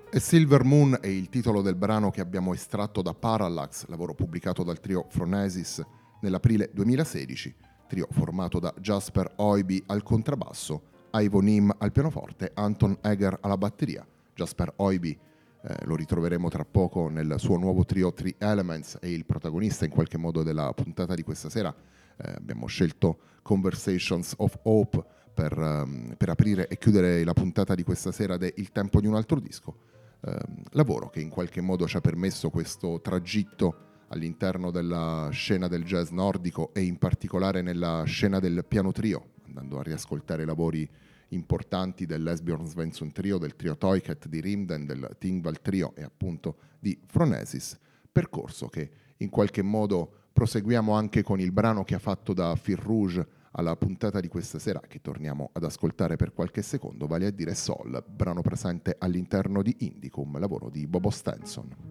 E Silver Moon è il titolo del brano che abbiamo estratto da Parallax, lavoro pubblicato dal trio Phronesis nell'aprile 2016, trio formato da Jasper Oiby al contrabbasso, Ivo Nim al pianoforte, Anton Eger alla batteria. Jasper Oiby lo ritroveremo tra poco nel suo nuovo trio Three Elements, è il protagonista in qualche modo della puntata di questa sera. Abbiamo scelto Conversations of Hope per aprire e chiudere la puntata di questa sera ed è Il tempo di un altro disco. Lavoro che in qualche modo ci ha permesso questo tragitto all'interno della scena del jazz nordico e in particolare nella scena del piano trio, andando a riascoltare lavori importanti dell'Esbjörn Svensson Trio, del trio Toiket di Rimden, del Tingvall Trio e appunto di Phronesis, percorso che in qualche modo proseguiamo anche con il brano che ha fatto da Fil Rouge alla puntata di questa sera, che torniamo ad ascoltare per qualche secondo, vale a dire Sol, brano presente all'interno di Indicum, lavoro di Bobo Stenson.